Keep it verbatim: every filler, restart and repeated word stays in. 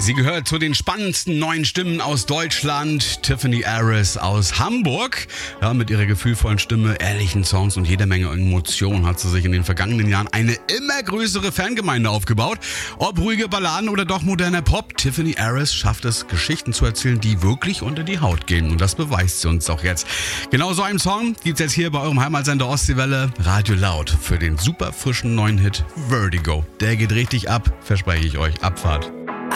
Sie gehört zu den spannendsten neuen Stimmen aus Deutschland. Tiffany Aris aus Hamburg. Ja, mit ihrer gefühlvollen Stimme, ehrlichen Songs und jeder Menge Emotion hat sie sich in den vergangenen Jahren eine immer größere Fangemeinde aufgebaut. Ob ruhige Balladen oder doch moderner Pop, Tiffany Aris schafft es, Geschichten zu erzählen, die wirklich unter die Haut gehen. Und das beweist sie uns auch jetzt. Genau so einen Song gibt's jetzt hier bei eurem Heimatsender Ostseewelle. Radio Laut für den super frischen neuen Hit Vertigo. Der geht richtig ab, verspreche ich euch. Abfahrt.